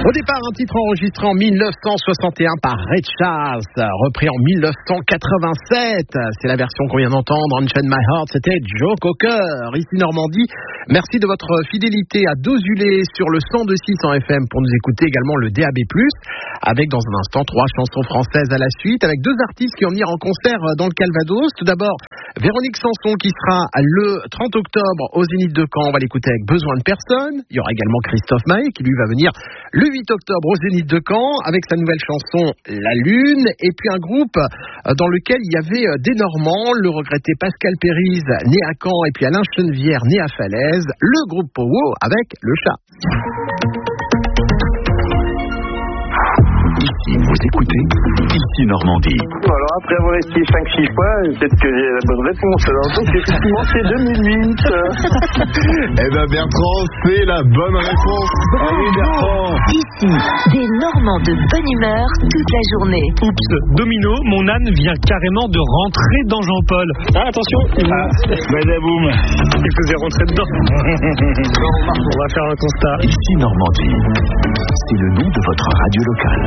Au départ, un titre enregistré en 1961 par Ray Charles, repris en 1987. C'est la version qu'on vient d'entendre, Unchain My Heart, c'était Joe Cocker. Ici Normandie, merci de votre fidélité à dosuler sur le 102.6 en FM pour nous écouter, également le DAB+, avec dans un instant 3 chansons françaises à la suite, avec 2 artistes qui vont venir en concert dans le Calvados. Tout d'abord, Véronique Sanson qui sera le 30 octobre au Zénith de Caen, on va l'écouter avec Besoin de personne. Il y aura également Christophe Maé qui lui va venir le 8 octobre au Zénith de Caen avec sa nouvelle chanson La Lune, et puis un groupe dans lequel il y avait des Normands, le regretté Pascal Périse né à Caen et puis Alain Chenevière né à Falaise, le groupe Powo avec Le Chat. Ici, vous écoutez Ici Normandie. Alors après avoir essayé 5-6 fois, peut-être que j'ai la bonne réponse. Alors donc effectivement c'est 2008. Eh ben Bertrand, c'est la bonne réponse. Allez Bertrand. Ici, des Normands de bonne humeur toute la journée. Oups, domino, mon âne vient carrément de rentrer dans Jean-Paul. Ah, attention, Badaboum. il faisait rentrer dedans. On va faire un constat. Ici Normandie, c'est le nom de votre radio locale.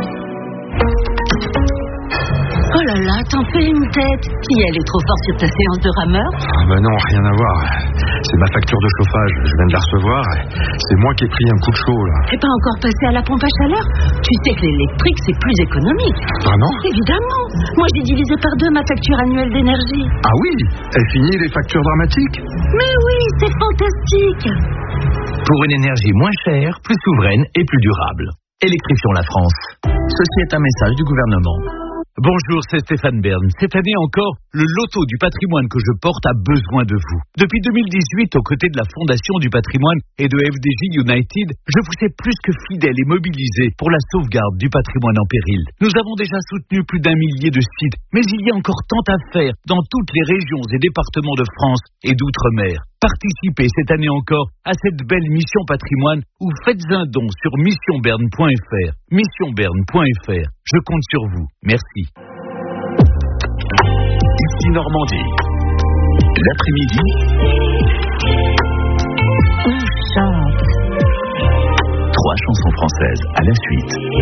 Oh là là, t'en fais une tête. Si elle est trop forte sur ta séance de rameur. Ah ben non, rien à voir. C'est ma facture de chauffage, je viens de la recevoir. C'est moi qui ai pris un coup de chaud là. T'es pas encore passé à la pompe à chaleur? Tu sais que l'électrique c'est plus économique. Vraiment? Évidemment. Moi j'ai divisé par 2 ma facture annuelle d'énergie. Ah oui, elle finit les factures dramatiques. Mais oui, c'est fantastique. Pour une énergie moins chère, plus souveraine et plus durable. Électrifions la France. Ceci est un message du gouvernement. Bonjour, c'est Stéphane Bern. Cette année encore, le loto du patrimoine que je porte a besoin de vous. Depuis 2018, aux côtés de la Fondation du patrimoine et de FDJ United, je vous ai plus que fidèle et mobilisé pour la sauvegarde du patrimoine en péril. Nous avons déjà soutenu plus d'1 millier de sites, mais il y a encore tant à faire dans toutes les régions et départements de France et d'outre-mer. Participez cette année encore à cette belle mission patrimoine ou faites un don sur missionberne.fr. Missionberne.fr. Je compte sur vous. Merci. Ici Normandie. L'après-midi, On chante. 3 chansons françaises à la suite.